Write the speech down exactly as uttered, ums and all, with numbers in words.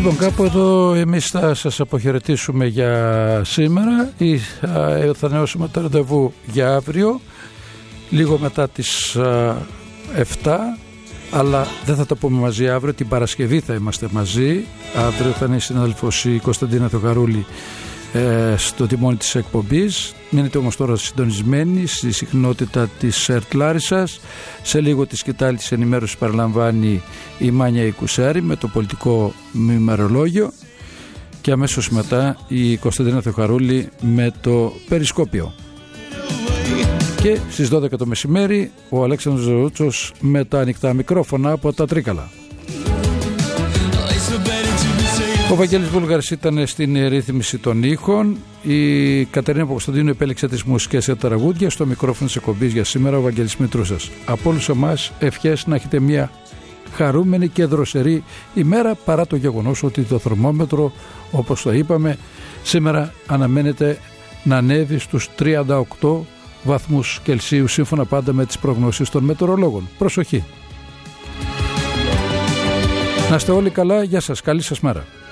Λοιπόν, κάπου εδώ εμείς θα σας αποχαιρετήσουμε για σήμερα ή θα, θα νεώσουμε το ραντεβού για αύριο λίγο μετά τις α, εφτά, αλλά δεν θα το πούμε μαζί αύριο, την Παρασκευή θα είμαστε μαζί. Αύριο θα είναι η συνάδελφος η Κωνσταντίνα Θεοχαρούλη ε, στο τιμόνι της εκπομπής. Μείνετε όμως τώρα συντονισμένοι στη συχνότητα της ΕΡΤ Λάρισσας. Σε λίγο τη σκητάλη της ενημέρωσης παραλαμβάνει η Μάνια Οικουσάρη με το πολιτικό ημερολόγιο και αμέσως μετά η Κωνσταντίνα Θεοχαρούλη με το περισκόπιο. Και στις δώδεκα το μεσημέρι ο Αλέξανδρος Ζερούτσος με τα ανοιχτά μικρόφωνα από τα Τρίκαλα. Ο Βαγγέλης Βούλγαρης ήταν στην ρύθμιση των ήχων. Η Κατερίνα Παπακοσταντίνου επέλεξε τις μουσικές σε τραγούδια. Στο μικρόφωνο της εκπομπής για σήμερα ο Βαγγέλης Μητρούσας. Από όλους εμάς ευχές να έχετε μια χαρούμενη και δροσερή ημέρα, παρά το γεγονός ότι το θερμόμετρο, όπως το είπαμε, σήμερα αναμένεται να ανέβει στους τριάντα οκτώ βαθμούς Κελσίου, σύμφωνα πάντα με τις προγνώσεις των μετεωρολόγων. Προσοχή! Να είστε όλοι καλά, γεια σας, καλή σας μέρα.